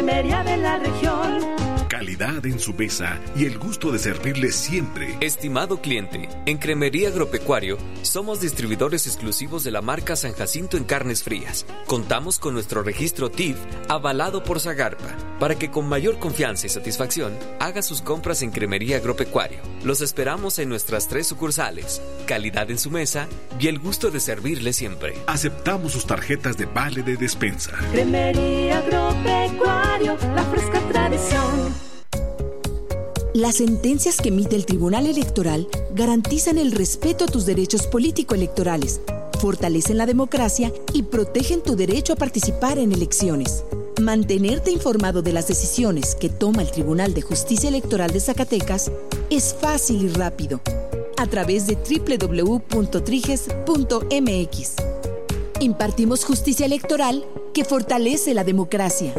cremería de la región. Calidad en su mesa y el gusto de servirle siempre. Estimado cliente, en Cremería Agropecuario somos distribuidores exclusivos de la marca San Jacinto en carnes frías. Contamos con nuestro registro TIF avalado por Zagarpa para que con mayor confianza y satisfacción haga sus compras en Cremería Agropecuario. Los esperamos en nuestras 3 sucursales. Calidad en su mesa y el gusto de servirle siempre. Aceptamos sus tarjetas de vale de despensa. Cremería Agropecuario, la fresca tradición. Las sentencias que emite el Tribunal Electoral garantizan el respeto a tus derechos político-electorales, fortalecen la democracia y protegen tu derecho a participar en elecciones. Mantenerte informado de las decisiones que toma el Tribunal de Justicia Electoral de Zacatecas es fácil y rápido, a través de www.triges.mx. Impartimos justicia electoral que fortalece la democracia.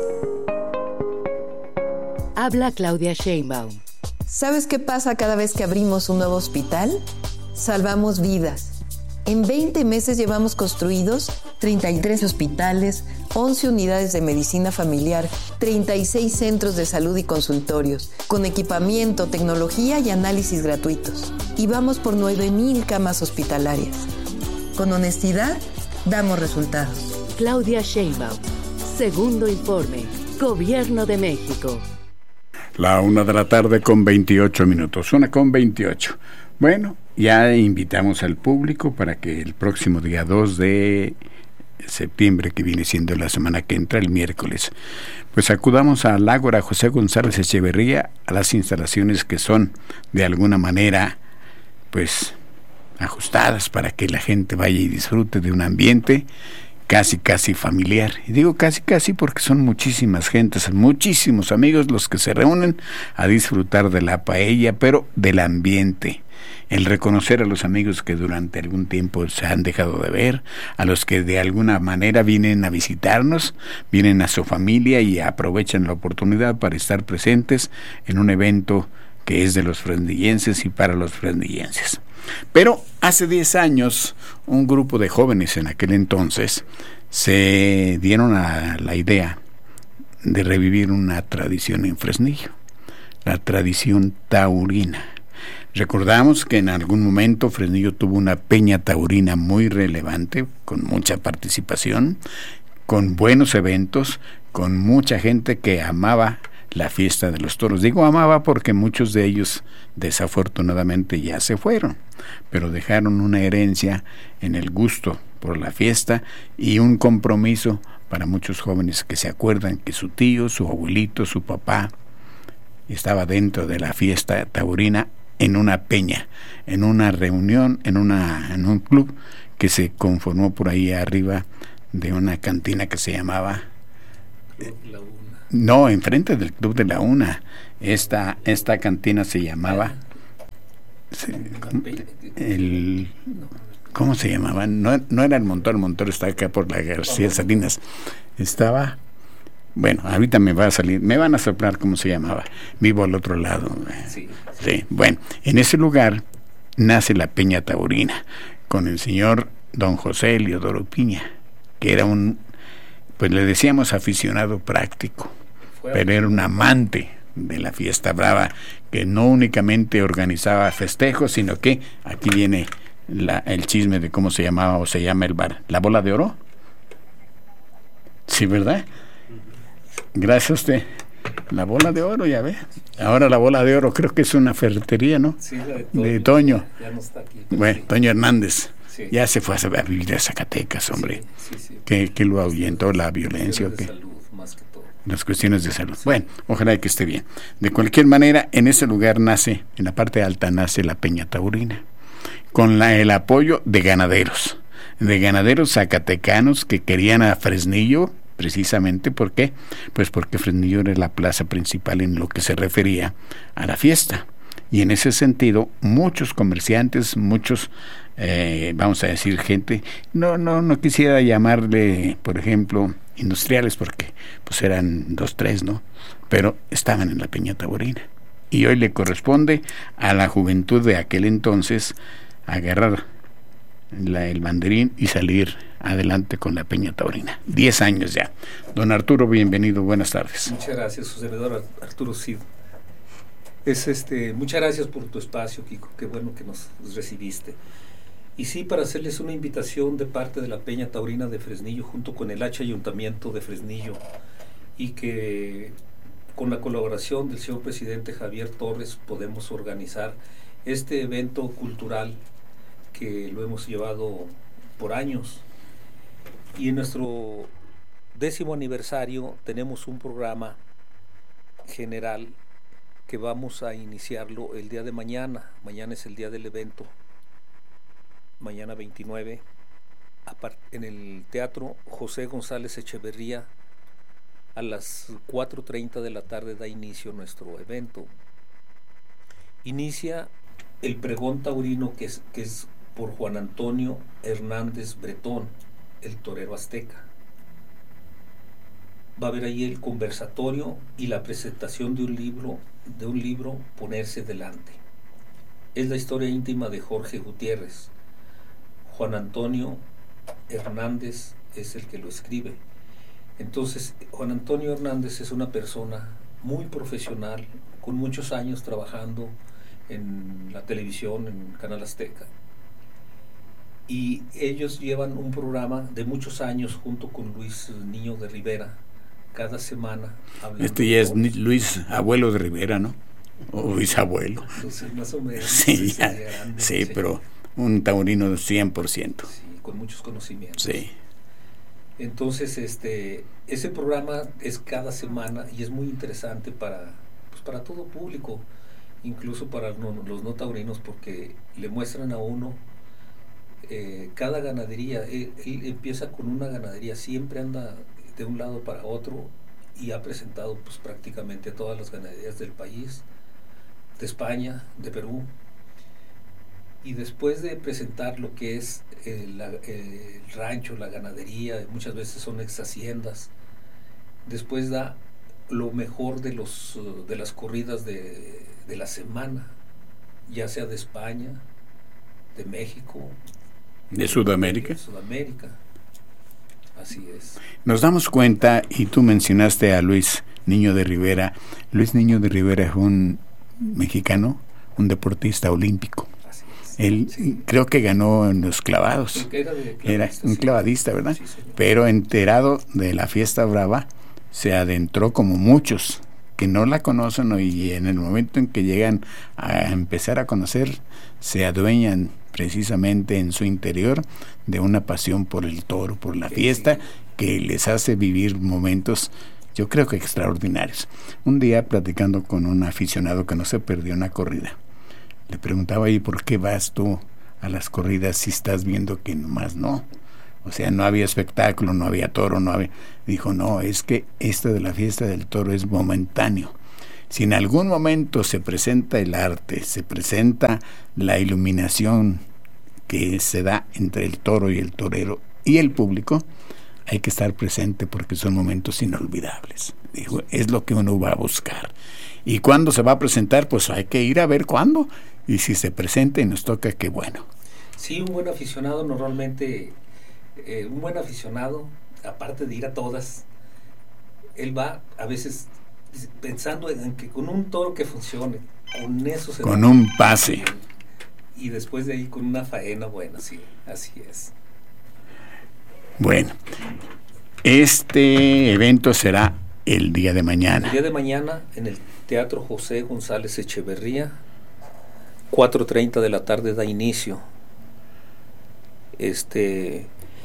Habla Claudia Sheinbaum. ¿Sabes qué pasa cada vez que abrimos un nuevo hospital? Salvamos vidas. En 20 meses llevamos construidos 33 hospitales, 11 unidades de medicina familiar, 36 centros de salud y consultorios, con equipamiento, tecnología y análisis gratuitos. Y vamos por 9,000 camas hospitalarias. Con honestidad, damos resultados. Claudia Sheinbaum. Segundo informe. Gobierno de México. La 1:28 p.m. 1:28. Bueno, ya invitamos al público para que el próximo día 2 de septiembre, que viene siendo la semana que entra, el miércoles, pues acudamos al Ágora José González Echeverría, a las instalaciones que son de alguna manera pues ajustadas para que la gente vaya y disfrute de un ambiente casi familiar. Y digo casi porque son muchísimas gentes, muchísimos amigos los que se reúnen a disfrutar de la paella, pero del ambiente. El reconocer a los amigos que durante algún tiempo se han dejado de ver, a los que de alguna manera vienen a visitarnos, vienen a su familia y aprovechan la oportunidad para estar presentes en un evento que es de los fresnillenses y para los fresnillenses. Pero hace 10 años, un grupo de jóvenes en aquel entonces se dieron a la idea de revivir una tradición en Fresnillo, la tradición taurina. Recordamos que en algún momento Fresnillo tuvo una peña taurina muy relevante, con mucha participación, con buenos eventos, con mucha gente que amaba la fiesta de los toros. Digo amaba porque muchos de ellos desafortunadamente ya se fueron, pero dejaron una herencia en el gusto por la fiesta y un compromiso para muchos jóvenes que se acuerdan que su tío, su abuelito, su papá estaba dentro de la fiesta taurina en una peña, en una reunión, en un club que se conformó por ahí arriba de una cantina que se llamaba no, enfrente del Club de la Una. Esta cantina se llamaba ¿cómo se llamaba? No era el Montoro está acá por la García Salinas. Estaba, bueno, ahorita me van a soplar cómo se llamaba. Vivo al otro lado. Sí. Bueno, en ese lugar nace la Peña Taurina con el señor don José Eliodoro Piña, que era pues le decíamos aficionado práctico, pero era un amante de la fiesta brava, que no únicamente organizaba festejos, sino que aquí viene el chisme de cómo se llamaba o se llama el bar. ¿La Bola de Oro? Sí, ¿verdad? Gracias a usted. La Bola de Oro, ya ve. Ahora la Bola de Oro creo que es una ferretería, ¿no? Sí, de Toño. Ya no está aquí. Bueno, sí. Toño Hernández. Sí. Ya se fue a vivir a Zacatecas, hombre. Sí. Que lo ahuyentó la violencia o qué. Salud, más que todo. Las cuestiones de salud. Bueno, ojalá que esté bien. De cualquier manera, en ese lugar nace, en la parte alta nace la Peña Taurina, con el apoyo de ganaderos zacatecanos que querían a Fresnillo, precisamente. ¿Por qué? Pues porque Fresnillo era la plaza principal en lo que se refería a la fiesta. Y en ese sentido, muchos comerciantes, muchos, vamos a decir, gente, no quisiera llamarle, por ejemplo, industriales, porque pues eran 2, 3, ¿no? Pero estaban en la Peña Taurina. Y hoy le corresponde a la juventud de aquel entonces agarrar el banderín y salir adelante con la Peña Taurina. 10 años ya. Don Arturo, bienvenido, buenas tardes. Muchas gracias, su servidor Arturo Cid. Muchas gracias por tu espacio, Kiko, qué bueno que nos recibiste. Y sí, para hacerles una invitación de parte de la Peña Taurina de Fresnillo, junto con el H Ayuntamiento de Fresnillo, y que con la colaboración del señor presidente Javier Torres podemos organizar este evento cultural que lo hemos llevado por años. Y en nuestro 10º aniversario tenemos un programa general que vamos a iniciarlo el día de mañana. Mañana es el día del evento, mañana 29, en el Teatro José González Echeverría. A las 4:30 de la tarde da inicio nuestro evento. Inicia el pregón taurino que es por Juan Antonio Hernández Bretón, el torero azteca. Va a haber ahí el conversatorio y la presentación de un libro, Ponerse Delante. Es la historia íntima de Jorge Gutiérrez. Juan Antonio Hernández es el que lo escribe. Entonces, Juan Antonio Hernández es una persona muy profesional, con muchos años trabajando en la televisión, en Canal Azteca. Y ellos llevan un programa de muchos años junto con Luis Niño de Rivera, cada semana. Ya es Luis Abuelo de Rivera, ¿no? O bisabuelo. Entonces, más o menos. Sí, grande, sí, pero un taurino de 100%. Sí, con muchos conocimientos. Sí. Entonces, ese programa es cada semana y es muy interesante para todo público, incluso para los no taurinos, porque le muestran a uno cada ganadería. Él empieza con una ganadería, siempre anda de un lado para otro y ha presentado pues prácticamente a todas las ganaderías del país, de España, de Perú. Y después de presentar lo que es el rancho, la ganadería, muchas veces son ex haciendas, después da lo mejor de las corridas de la semana, ya sea de España, de México, de Sudamérica. Así es. Nos damos cuenta, y tú mencionaste a Luis Niño de Rivera. Luis Niño de Rivera es un mexicano, un deportista olímpico. Él creo que ganó en los clavados. Era un clavadista, ¿verdad? Sí, pero enterado de la fiesta brava, se adentró como muchos que no la conocen, y en el momento en que llegan a empezar a conocer, se adueñan precisamente en su interior de una pasión por el toro, por la fiesta, que les hace vivir momentos, yo creo que extraordinarios. Un día, platicando con un aficionado que no se perdió una corrida, le preguntaba, ¿y por qué vas tú a las corridas si estás viendo que nomás no? O sea, no había espectáculo, no había toro, no había... Dijo, no, es que esto de la fiesta del toro es momentáneo. Si en algún momento se presenta el arte, se presenta la iluminación que se da entre el toro y el torero y el público, hay que estar presente porque son momentos inolvidables. Dijo, es lo que uno va a buscar. ¿Y cuándo se va a presentar? Pues hay que ir a ver cuándo. Y si se presenta y nos toca, qué bueno. Sí, un buen aficionado normalmente, aparte de ir a todas, él va a veces pensando en que con un toro que funcione, con eso se con un pase. Y después de ahí con una faena buena, sí, así es. Bueno, este evento será el día de mañana. El día de mañana en el Teatro José González Echeverría, 4:30 de la tarde da inicio. Que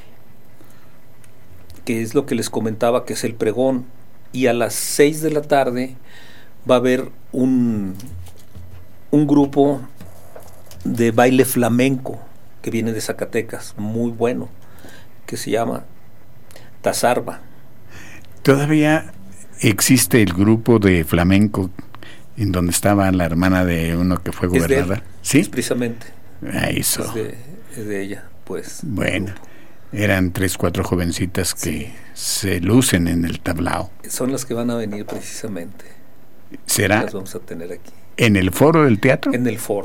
es lo que les comentaba, que es el pregón, y a las 6 de la tarde va a haber un grupo de baile flamenco que viene de Zacatecas, muy bueno, que se llama Tazarba. Todavía existe el grupo de flamenco en donde estaba la hermana de uno que fue gobernador. ¿Sí? Es precisamente. Eso. Es de ella, pues. Bueno, eran 3-4 jovencitas que se lucen en el tablao. Son las que van a venir precisamente. ¿Será? Las vamos a tener aquí. ¿En el foro del teatro? En el foro.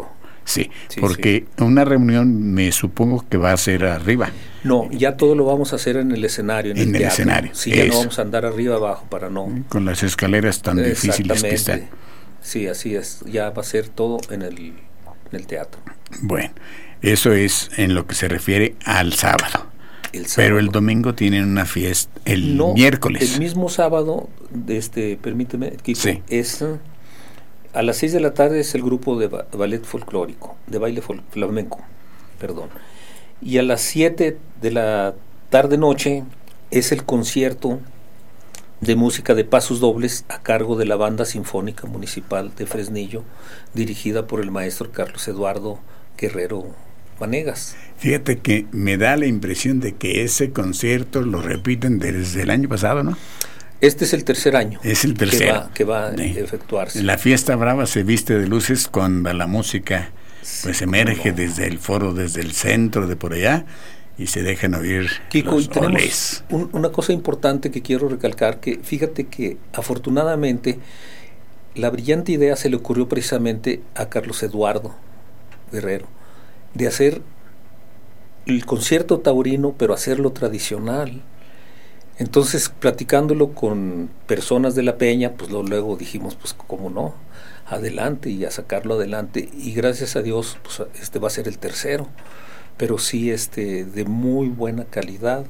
Sí, porque una reunión me supongo que va a ser arriba. No, ya todo lo vamos a hacer en el escenario, en el escenario. Sí, ya no vamos a andar arriba abajo para no. Con las escaleras tan difíciles que están. Sí, así es. Ya va a ser todo en el teatro. Bueno, eso es en lo que se refiere al sábado. Pero el domingo tienen una fiesta, miércoles. El mismo sábado, permíteme, Kiko, es a las 6 de la tarde es el grupo de ballet folclórico, de baile flamenco, perdón. Y a las 7 de la tarde-noche es el concierto de música de pasos dobles a cargo de la Banda Sinfónica Municipal de Fresnillo, dirigida por el maestro Carlos Eduardo Guerrero Vanegas. Fíjate que me da la impresión de que ese concierto lo repiten desde el año pasado, ¿no? Este es el tercer año. Es el tercero. Que va a efectuarse. La fiesta brava se viste de luces cuando la música pues emerge desde el foro, desde el centro de por allá, y se dejan oír, Kiko, los olés. Una cosa importante que quiero recalcar, que fíjate que afortunadamente la brillante idea se le ocurrió precisamente a Carlos Eduardo Guerrero, de hacer el concierto taurino, pero hacerlo tradicional. Entonces, platicándolo con personas de la peña, pues luego dijimos, pues cómo no, adelante, y a sacarlo adelante, y gracias a Dios, pues va a ser el tercero, pero sí de muy buena calidad,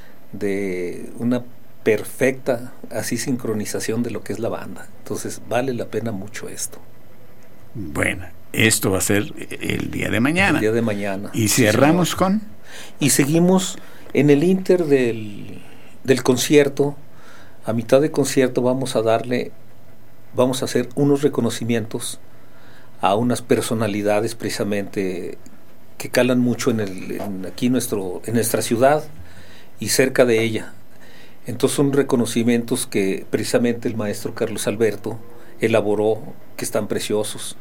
de una perfecta así sincronización de lo que es la banda. Entonces vale la pena mucho esto. Bueno, esto va a ser el día de mañana. El día de mañana. ¿Y cerramos con? Y seguimos en el inter del concierto. A mitad de concierto vamos a hacer unos reconocimientos a unas personalidades precisamente que calan mucho aquí en nuestra ciudad y cerca de ella. Entonces son reconocimientos que precisamente el maestro Carlos Alberto elaboró, que están preciosos.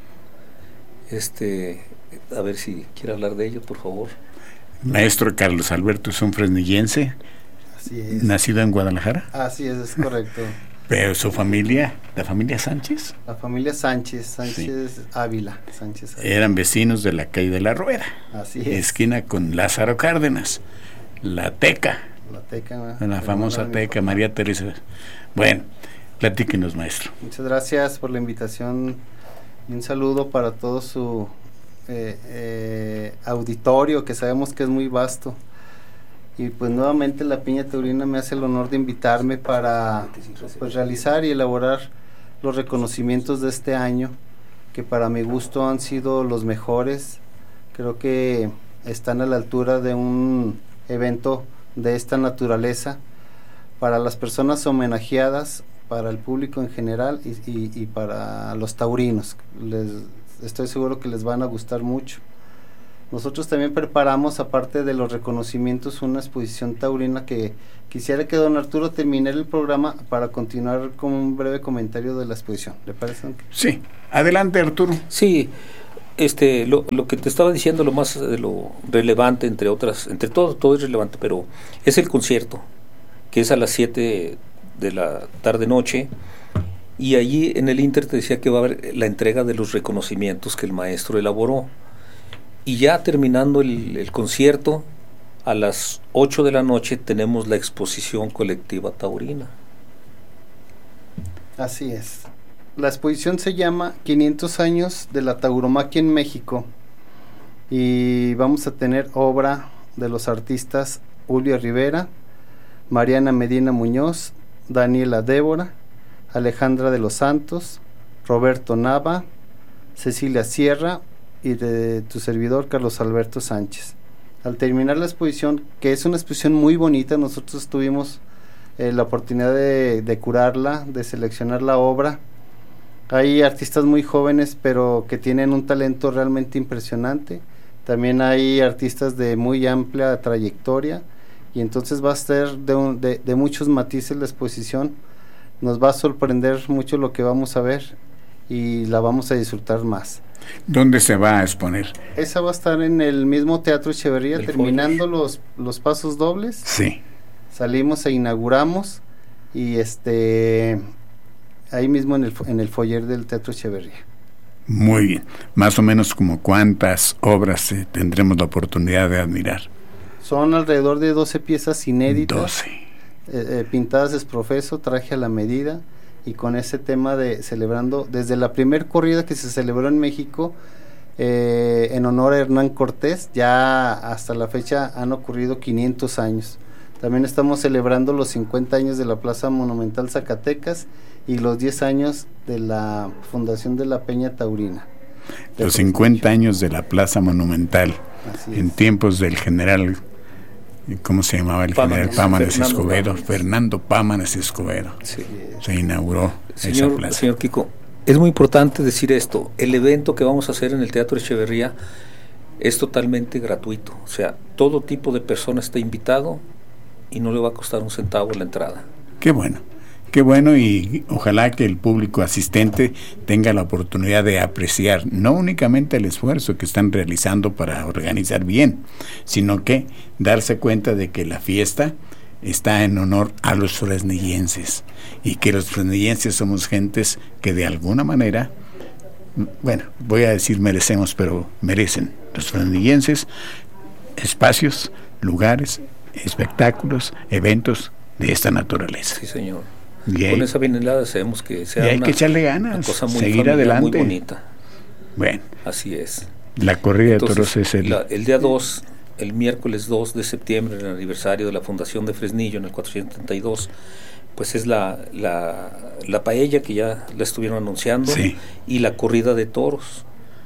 A ver si quiere hablar de ello, por favor. Maestro Carlos Alberto es un fresnillense. Así es. ¿Nacido en Guadalajara? Así es correcto. Pero su familia, ¿la familia Sánchez? La familia Sánchez Ávila. Eran vecinos de la calle de la Rueda. Así es. Esquina con Lázaro Cárdenas, la Teca. La famosa Teca, María Teresa. Bueno, platíquenos, maestro. Muchas gracias por la invitación y un saludo para todo su auditorio, que sabemos que es muy vasto. Y pues nuevamente la Peña Taurina me hace el honor de invitarme para realizar y elaborar los reconocimientos de este año, que para mi gusto han sido los mejores. Creo que están a la altura de un evento de esta naturaleza para las personas homenajeadas, para el público en general y para los taurinos. Estoy seguro que les van a gustar mucho. Nosotros también preparamos, aparte de los reconocimientos, una exposición taurina que quisiera que don Arturo terminara el programa para continuar con un breve comentario de la exposición. ¿Le parece? Sí, adelante, Arturo. Sí, lo que te estaba diciendo, lo más lo relevante, entre todo es relevante, pero es el concierto, que es a las 7 de la tarde-noche, y allí en el Inter te decía que va a haber la entrega de los reconocimientos que el maestro elaboró. Y ya terminando el concierto, a las 8 de la noche tenemos la exposición colectiva taurina. Así es. La exposición se llama 500 años de la tauromaquia en México, y vamos a tener obra de los artistas Julio Rivera, Mariana Medina Muñoz, Daniela Débora, Alejandra de los Santos, Roberto Nava, Cecilia Sierra y de tu servidor Carlos Alberto Sánchez. Al terminar la exposición, que es una exposición muy bonita, nosotros tuvimos la oportunidad de curarla, de seleccionar la obra. Hay artistas muy jóvenes pero que tienen un talento realmente impresionante. También hay artistas de muy amplia trayectoria, y entonces va a ser de muchos matices la exposición. Nos va a sorprender mucho lo que vamos a ver y la vamos a disfrutar más. ¿Dónde se va a exponer? Esa va a estar en el mismo Teatro Echeverría, terminando los pasos dobles. Sí. Salimos e inauguramos, y ahí mismo en el foyer del Teatro Echeverría. Muy bien. Más o menos como cuántas obras tendremos la oportunidad de admirar. Son alrededor de 12 piezas inéditas. 12. Pintadas es profeso, traje a la medida, y con ese tema de celebrando, desde la primer corrida que se celebró en México, en honor a Hernán Cortés, ya hasta la fecha han ocurrido 500 años. También estamos celebrando los 50 años de la Plaza Monumental Zacatecas y los 10 años de la fundación de la Peña Taurina. Los 50 años de la Plaza Monumental, en tiempos del general, ¿cómo se llamaba el general? Pámanes Escobedo, Fernando Pámanes Escobedo. Sí. Se inauguró esa plaza. Señor Kiko, es muy importante decir esto, el evento que vamos a hacer en el Teatro Echeverría es totalmente gratuito, o sea, todo tipo de persona está invitado y no le va a costar un centavo la entrada. Qué bueno, y ojalá que el público asistente tenga la oportunidad de apreciar no únicamente el esfuerzo que están realizando para organizar bien, sino que darse cuenta de que la fiesta está en honor a los fresnillenses, y que los fresnillenses somos gentes que de alguna manera, bueno, voy a decir merecemos, pero merecen los fresnillenses espacios, lugares, espectáculos, eventos de esta naturaleza. Sí, señor. Y con esa bienalada sabemos que sea hay que echarle ganas, una cosa muy seguir familiar, adelante, muy bonita. Bueno, así es. La corrida de toros es el día 2, el miércoles 2 de septiembre, en el aniversario de la Fundación de Fresnillo en el 432, pues es la paella que ya la estuvieron anunciando, sí, y la corrida de toros.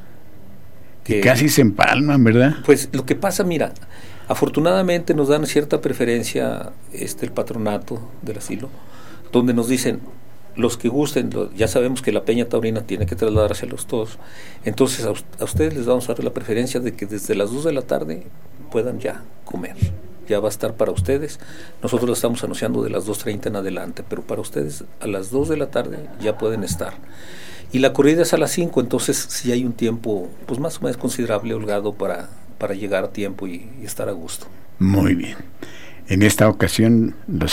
Que casi se empalman, ¿verdad? Pues lo que pasa, mira, afortunadamente nos dan cierta preferencia el patronato del asilo, donde nos dicen, los que gusten, ya sabemos que la Peña Taurina tiene que trasladar hacia los toros, entonces a ustedes les vamos a dar la preferencia de que desde las 2 de la tarde puedan ya comer, ya va a estar para ustedes. Nosotros lo estamos anunciando de las 2:30 en adelante, pero para ustedes a las 2 de la tarde ya pueden estar. Y la corrida es a las 5, entonces sí hay un tiempo pues más o menos considerable, holgado, para llegar a tiempo y estar a gusto. Muy bien. En esta ocasión los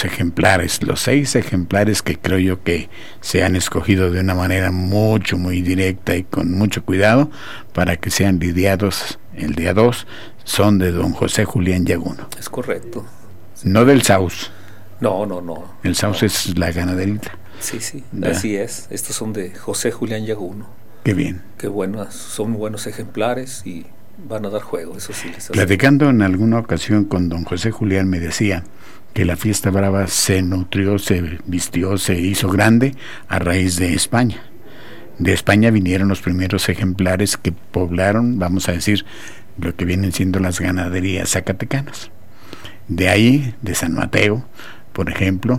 6 ejemplares que creo yo que se han escogido de una manera muy directa y con mucho cuidado para que sean lidiados el día 2, son de don José Julián Yaguno. Es correcto. No del Saus. No. El Saus es la ganaderita. Sí, así es. Estos son de José Julián Yaguno. Qué bien. Qué buenas, son buenos ejemplares y van a dar juego, eso sí. Platicando en alguna ocasión con don José Julián, me decía que la fiesta brava se nutrió, se vistió, se hizo grande a raíz de España. De España vinieron los primeros ejemplares que poblaron, vamos a decir, lo que vienen siendo las ganaderías zacatecanas. De ahí, de San Mateo, por ejemplo,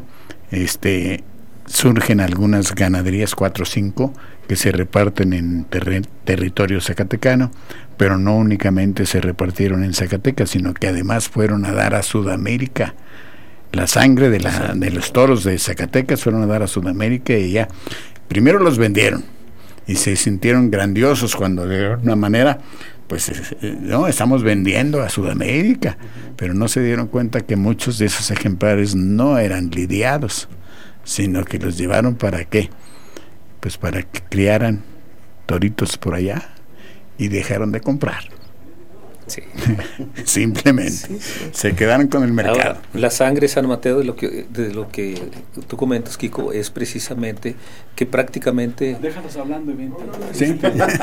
surgen algunas ganaderías, 4 o 5, que se reparten en territorio zacatecano, pero no únicamente se repartieron en Zacatecas, sino que además fueron a dar a Sudamérica. La sangre de los toros de Zacatecas fueron a dar a Sudamérica, y ya primero los vendieron y se sintieron grandiosos cuando de alguna manera pues no, estamos vendiendo a Sudamérica, pero no se dieron cuenta que muchos de esos ejemplares no eran lidiados, sino que los llevaron ¿para qué? Pues para que criaran toritos por allá y dejaron de comprar. Sí. Simplemente se quedaron con el mercado. Ahora, la sangre San Mateo de lo que tú comentas, Kiko, es precisamente que prácticamente déjanos hablando, ¿sí?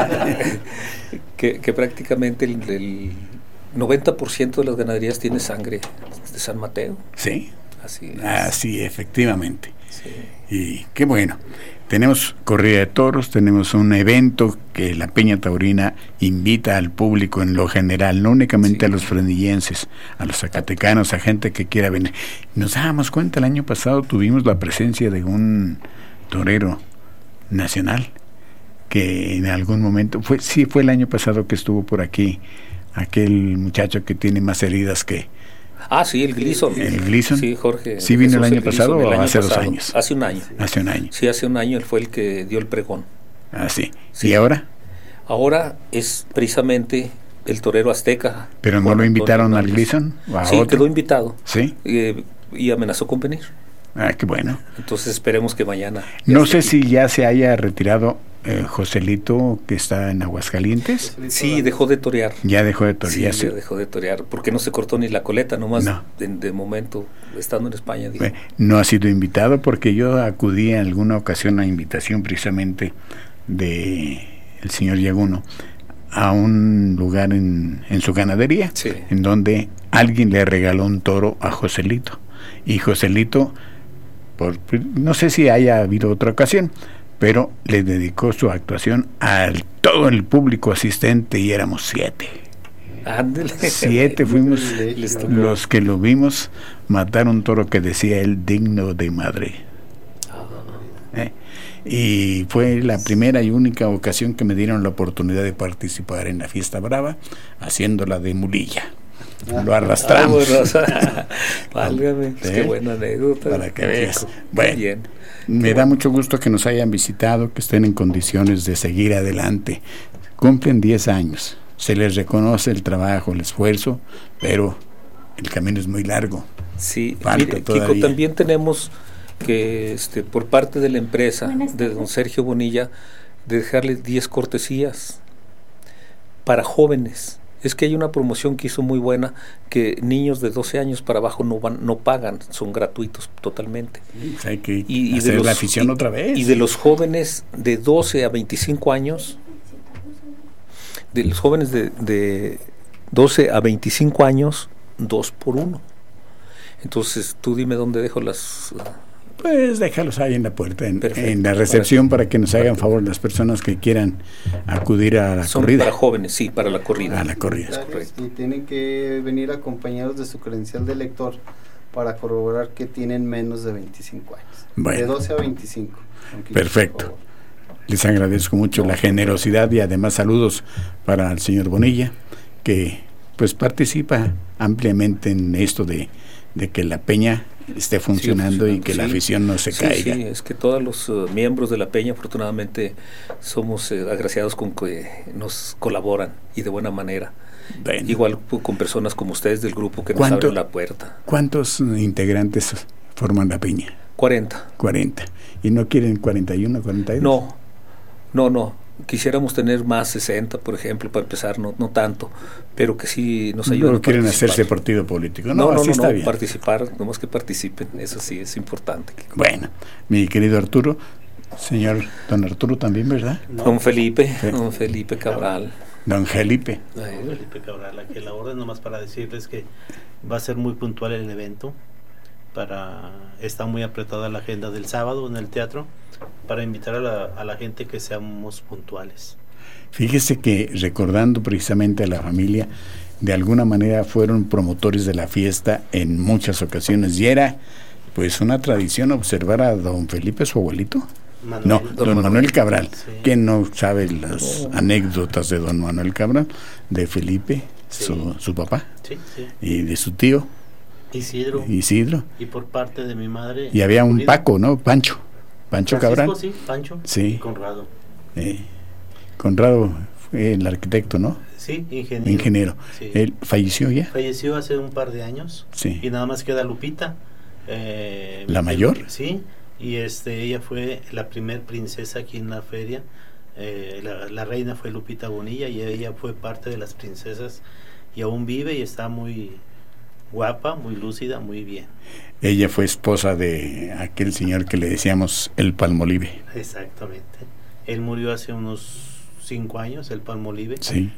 que prácticamente el 90% de las ganaderías tiene sangre de San Mateo. Sí, así es. Así, efectivamente. Sí. Y qué bueno. Tenemos corrida de toros, tenemos un evento que la Peña Taurina invita al público en lo general, no únicamente a los fresnillenses, a los zacatecanos, a gente que quiera venir. Nos dábamos cuenta, el año pasado tuvimos la presencia de un torero nacional, que en algún momento, fue el año pasado que estuvo por aquí, aquel muchacho que tiene más heridas que... Ah, sí, el Gleason. ¿El Gleason? Sí, Jorge. ¿Sí vino el año pasado o hace 2 años? Hace un año. Hace un año. Sí, hace un año él fue el que dio el pregón. Ah, sí. Sí. ¿Y ahora? Ahora es precisamente el torero azteca. ¿Pero no lo invitaron al Gleason? Sí, otro? Quedó invitado. ¿Sí? Y amenazó con venir. Ah, qué bueno. Entonces esperemos que mañana... No sé si ya se haya retirado Joselito, que está en Aguascalientes. Sí, dejó de torear. Ya dejó de torear. Sí, dejó de torear, porque no se cortó ni la coleta, nomás de momento, estando en España. Dijo. No ha sido invitado, porque yo acudí en alguna ocasión a invitación precisamente de el señor Yaguno a un lugar en su ganadería, sí, en donde alguien le regaló un toro a Joselito, y Joselito, no sé si haya habido otra ocasión, pero le dedicó su actuación a todo el público asistente, y éramos 7. Ándale. 7 fuimos los que lo vimos matar un toro que decía él digno de madre. Y fue la primera y única ocasión que me dieron la oportunidad de participar en la fiesta brava, haciéndola de mulilla. Lo arrastramos. Válgame, qué buena anécdota. Para que veas. Bueno, bien. Me da mucho gusto que nos hayan visitado, que estén en condiciones de seguir adelante. Cumplen 10 años. Se les reconoce el trabajo, el esfuerzo, pero el camino es muy largo. Sí, mire, Kiko, también tenemos que por parte de la empresa de don Sergio Bonilla, de dejarle 10 cortesías para jóvenes. Es que hay una promoción que hizo muy buena, que niños de 12 años para abajo no pagan, son gratuitos totalmente. Sí, hay que hacer de la afición otra vez. Y de los jóvenes de 12 a 25 años, de los jóvenes de 12 a 25 años, 2 por 1. Entonces, tú dime dónde dejo las... Pues déjalos ahí en la puerta, en la recepción, para que nos hagan favor las personas que quieran acudir a la corrida. Para jóvenes, sí, para la corrida. A la corrida. Es correcto. Y tienen que venir acompañados de su credencial de lector para corroborar que tienen menos de 25 años. Bueno. De 12 a 25. Perfecto. Les agradezco mucho la generosidad, y además saludos para el señor Bonilla, que pues participa ampliamente en esto de que la peña esté funcionando, y que la afición no se caiga. Sí, es que todos los miembros de la peña afortunadamente somos agraciados con que nos colaboran, y de buena manera. Bueno. Igual con personas como ustedes del grupo que nos abren la puerta. ¿Cuántos integrantes forman la peña? 40. ¿Y no quieren 41, 42? No. Quisiéramos tener más 60, por ejemplo, para empezar, no tanto, pero que sí nos ayuden. No quieren hacerse partido político. No, está bien. Participar, nomás que participen, eso sí es importante. Bueno, mi querido Arturo, señor don Arturo también, ¿verdad? No. Don Felipe Cabral. Don Felipe. Felipe Cabral, aquí a la orden, nomás para decirles que va a ser muy puntual el evento. Está muy apretada la agenda del sábado en el teatro, para invitar a la gente que seamos puntuales. Fíjese que, recordando precisamente a la familia, de alguna manera fueron promotores de la fiesta en muchas ocasiones, y era pues una tradición observar a don Felipe, su abuelito. Don Manuel Cabral. Sí. ¿Quién no sabe las anécdotas de don Manuel Cabral? De Felipe, sí, su papá, sí. Y de su tío Isidro. Y por parte de mi madre. Y había un Paco, ¿no? Pancho Cabral. Sí, Pancho. Sí. Y Conrado. Conrado fue el arquitecto, ¿no? Sí, ingeniero. Sí. ¿Él falleció ya? Falleció hace un par de años. Sí. Y nada más queda Lupita. ¿La mayor? Sí. Y ella fue la primer princesa aquí en la feria. La reina fue Lupita Bonilla, y ella fue parte de las princesas, y aún vive y está muy guapa, muy lúcida, muy bien. Ella fue esposa de aquel señor que le decíamos el Palmolive. Exactamente. Él murió hace unos 5 años, el Palmolive. Sí.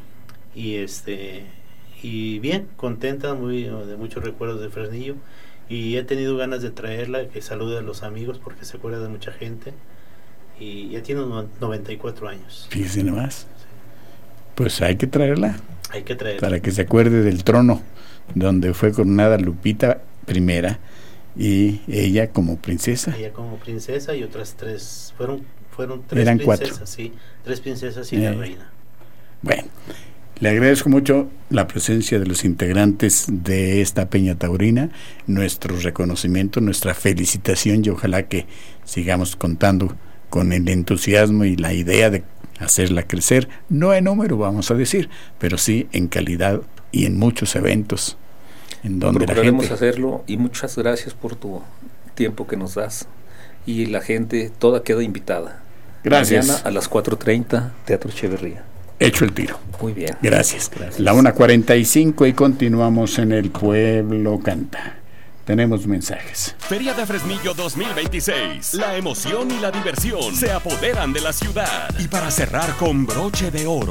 Y bien, contenta, de muchos recuerdos de Fresnillo, y he tenido ganas de traerla, que salude a los amigos, porque se acuerda de mucha gente, y ya tiene 94 años. Fíjese nomás. Sí. Pues hay que traerla. Para que se acuerde del trono donde fue coronada Lupita I, y ella como princesa. Y otras 3, fueron 3 Eran princesas, 4. Sí, 3 princesas y la reina. Bueno, le agradezco mucho la presencia de los integrantes de esta peña taurina, nuestro reconocimiento, nuestra felicitación, y ojalá que sigamos contando con el entusiasmo y la idea de hacerla crecer, no en número, vamos a decir, pero sí en calidad y en muchos eventos en donde procuraremos hacerlo, y muchas gracias por tu tiempo que nos das, y la gente toda queda invitada. Gracias. Mañana a las 4:30, Teatro Echeverría. Hecho el tiro. Muy bien. Gracias. La 1:45 y continuamos en El Pueblo Canta. Tenemos mensajes. Feria de Fresnillo 2026. La emoción y la diversión se apoderan de la ciudad. Y para cerrar con broche de oro,